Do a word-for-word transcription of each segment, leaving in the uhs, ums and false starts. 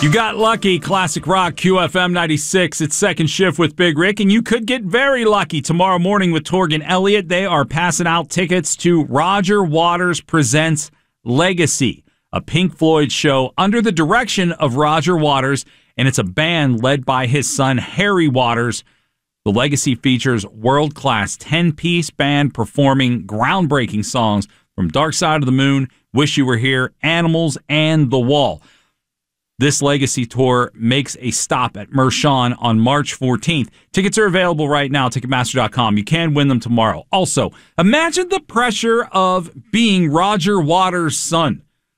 You got lucky. Classic Rock, Q F M ninety-six. It's Second Shift with Big Rick, and you could get very lucky tomorrow morning with Torgan Elliott. They are passing out tickets to Roger Waters Presents Legacy, a Pink Floyd show under the direction of Roger Waters, and it's a band led by his son, Harry Waters. The Legacy features world-class ten-piece band performing groundbreaking songs from Dark Side of the Moon, Wish You Were Here, Animals, and The Wall. This Legacy tour makes a stop at Mershon on March fourteenth. Tickets are available right now, Ticketmaster dot com. You can win them tomorrow. Also, imagine the pressure of being Roger Waters' son.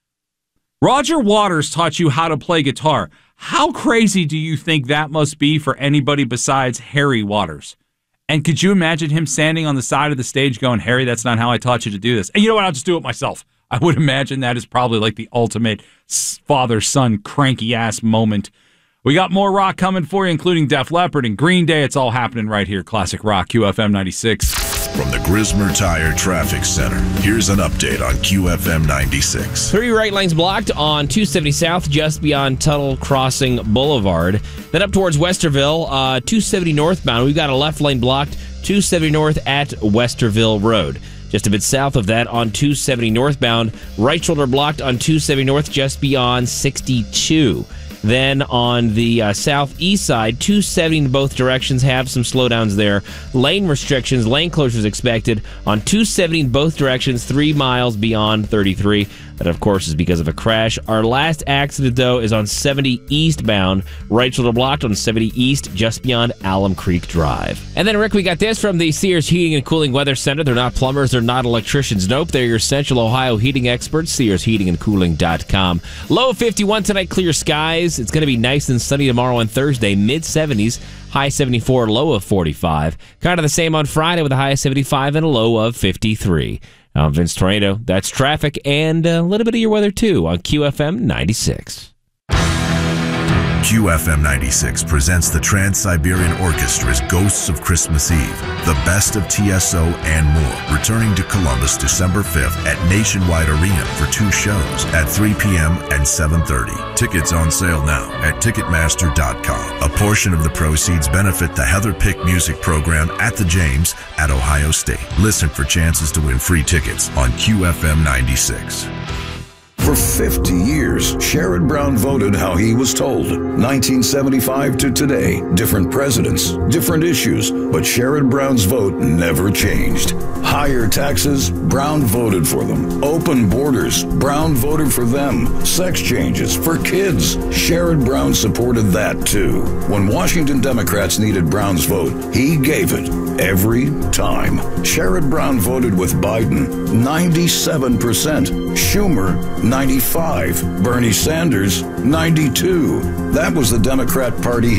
Roger Waters taught you how to play guitar. How crazy do you think that must be for anybody besides Harry Waters? And could you imagine him standing on the side of the stage going, Harry, that's not how I taught you to do this. And you know what? I'll just do it myself. I would imagine that is probably like the ultimate father-son cranky-ass moment. We got more rock coming for you, including Def Leppard and Green Day. It's all happening right here. Classic Rock, Q F M ninety-six. From the Grismer Tire Traffic Center, here's an update on Q F M ninety-six. Three right lanes blocked on two seventy South, just beyond Tuttle Crossing Boulevard. Then up towards Westerville, uh, two seventy northbound, we've got a left lane blocked, two seventy north at Westerville Road. Just a bit south of that on two seventy northbound, right shoulder blocked on two seventy north just beyond sixty-two. Then on the uh, southeast side, two seventy in both directions have some slowdowns there. Lane restrictions, lane closures expected on two seventy in both directions, three miles beyond thirty-three. That, of course, is because of a crash. Our last accident, though, is on seventy eastbound. Right shoulder blocked on seventy east, just beyond Alum Creek Drive. And then, Rick, we got this from the Sears Heating and Cooling Weather Center. They're not plumbers. They're not electricians. Nope, they're your Central Ohio heating experts, Sears Heating and Cooling dot com. Low of fifty-one tonight, clear skies. It's going to be nice and sunny tomorrow and Thursday, mid seventies. High seventy-four, low of forty-five. Kind of the same on Friday with a high of seventy-five and a low of fifty-three. I'm Vince Tornado. That's traffic and a little bit of your weather, too, on Q F M ninety-six. Q F M ninety-six presents the Trans-Siberian Orchestra's Ghosts of Christmas Eve, the best of T S O and more, returning to Columbus December fifth at Nationwide Arena for two shows at three p.m. and seven thirty. Tickets on sale now at Ticketmaster dot com. A portion of the proceeds benefit the Heather Pick Music Program at the James at Ohio State. Listen for chances to win free tickets on Q F M ninety-six. For fifty years, Sherrod Brown voted how he was told. nineteen seventy-five to today, different presidents, different issues, but Sherrod Brown's vote never changed. Higher taxes, Brown voted for them. Open borders, Brown voted for them. Sex changes for kids, Sherrod Brown supported that too. When Washington Democrats needed Brown's vote, he gave it every time. Sherrod Brown voted with Biden, ninety-seven percent. Schumer, ninety-five. Bernie Sanders, ninety-two. That was the Democrat Party